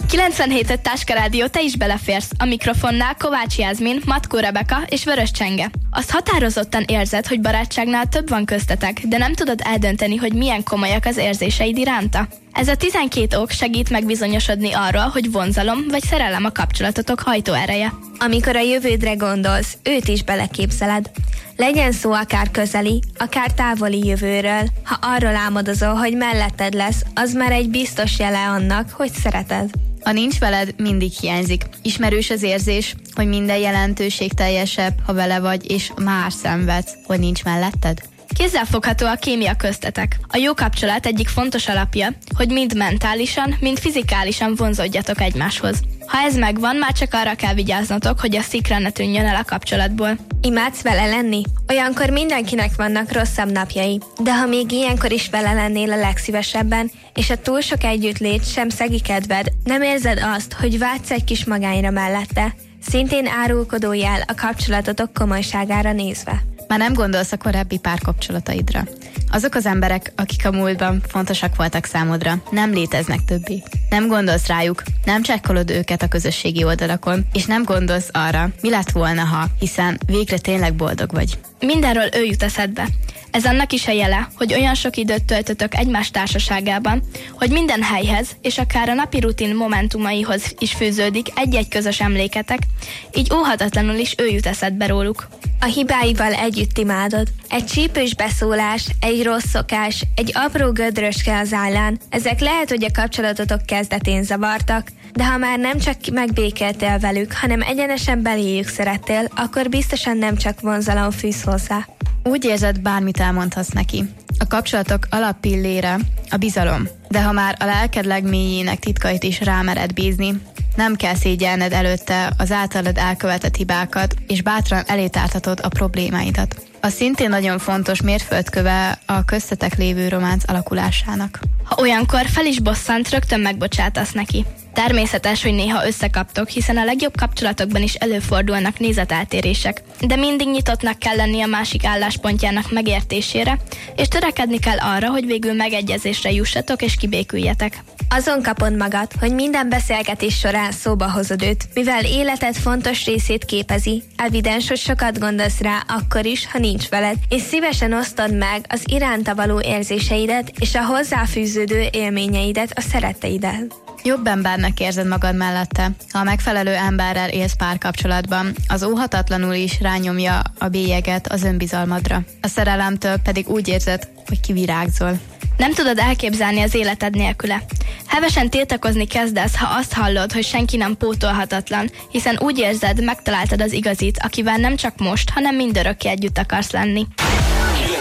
97.5 Táska Rádió, te is beleférsz. A mikrofonnál Kovács Jászmin, Matkó Rebeka és Vörös Csenge. Azt határozottan érzed, hogy barátságnál több van köztetek, de nem tudod eldönteni, hogy milyen komolyak az érzéseid iránta. Ez a 12 ok segít megbizonyosodni arról, hogy vonzalom vagy szerelem a kapcsolatotok hajtóereje. Amikor a jövődre gondolsz, őt is beleképzeled. Legyen szó akár közeli, akár távoli jövőről. Ha arról álmodozol, hogy melletted lesz, az már egy biztos jele annak, hogy szereted. Ha nincs veled, mindig hiányzik. Ismerős az érzés, hogy minden jelentőség teljesebb, ha vele vagy, és már szenvedsz, hogy nincs melletted? Kézzelfogható a kémia köztetek. A jó kapcsolat egyik fontos alapja, hogy mind mentálisan, mind fizikálisan vonzódjatok egymáshoz. Ha ez megvan, már csak arra kell vigyáznotok, hogy a szikra ne tűnjön el a kapcsolatból. Imádsz vele lenni? Olyankor mindenkinek vannak rosszabb napjai, de ha még ilyenkor is vele lennél a legszívesebben, és a túl sok együttlét sem szegi kedved, nem érzed azt, hogy vágysz egy kis magányra mellette, szintén árulkodó jel a kapcsolatotok komolyságára nézve. Már nem gondolsz a korábbi párkapcsolataidra. Azok az emberek, akik a múltban fontosak voltak számodra, nem léteznek többé. Nem gondolsz rájuk, nem csekkolod őket a közösségi oldalakon, és nem gondolsz arra, mi lett volna, ha, hiszen végre tényleg boldog vagy. Mindenről ő jut eszedbe. Ez annak is a jele, hogy olyan sok időt töltötök egymás társaságában, hogy minden helyhez, és akár a napi rutin momentumaihoz is fűződik egy-egy közös emléketek, így óhatatlanul is ő jut eszedbe róluk. A hibáival együtt imádod. Egy csípős beszólás, egy rossz szokás, egy apró gödröske az állán, ezek lehet, hogy a kapcsolatotok kezdetén zavartak, de ha már nem csak megbékéltél velük, hanem egyenesen beléjük szerettél, akkor biztosan nem csak vonzalom fűz hozzá. Úgy érzed, bármit elmondhatsz neki. A kapcsolatok alappillére a bizalom, de ha már a lelked legmélyének titkait is rámered bízni, nem kell szégyelned előtte az általad elkövetett hibákat, és bátran elétártatod a problémáidat. A szintén nagyon fontos mérföldköve a köztetek lévő románc alakulásának. Ha olyankor fel is bosszant, rögtön megbocsátasz neki. Természetes, hogy néha összekaptok, hiszen a legjobb kapcsolatokban is előfordulnak nézeteltérések, de mindig nyitottnak kell lenni a másik álláspontjának megértésére, és törekedni kell arra, hogy végül megegyezésre jussatok és kibéküljetek. Azon kapod magad, hogy minden beszélgetés során szóba hozod őt, mivel életed fontos részét képezi. Evidens, hogy sokat gondolsz rá akkor is, ha nincs veled, és szívesen osztod meg az iránta való érzéseidet és a hozzáfűződő élményeidet a szeretteiddel. Jobb embernek érzed magad mellette, ha a megfelelő emberrel élsz párkapcsolatban, az óhatatlanul is rányomja a bélyeget az önbizalmadra. A szerelemtől pedig úgy érzed, hogy kivirágzol. Nem tudod elképzelni az életed nélküle. Hevesen tiltakozni kezdesz, ha azt hallod, hogy senki nem pótolhatatlan, hiszen úgy érzed, megtaláltad az igazit, akivel nem csak most, hanem mindörökké együtt akarsz lenni.